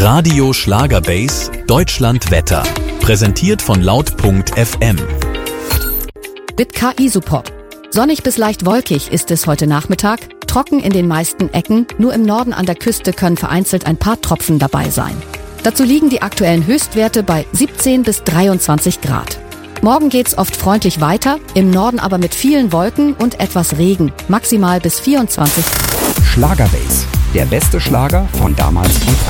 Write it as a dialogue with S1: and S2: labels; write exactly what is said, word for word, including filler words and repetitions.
S1: Radio Schlagerbase Deutschland Wetter. Präsentiert von laut punkt f m.
S2: Mit K I-Support. Sonnig bis leicht wolkig ist es heute Nachmittag. Trocken in den meisten Ecken. Nur im Norden an der Küste können vereinzelt ein paar Tropfen dabei sein. Dazu liegen die aktuellen Höchstwerte bei siebzehn bis dreiundzwanzig Grad. Morgen geht's oft freundlich weiter, im Norden aber mit vielen Wolken und etwas Regen, maximal bis vierundzwanzig.
S3: Schlagerbase, der beste Schlager von damals und heute.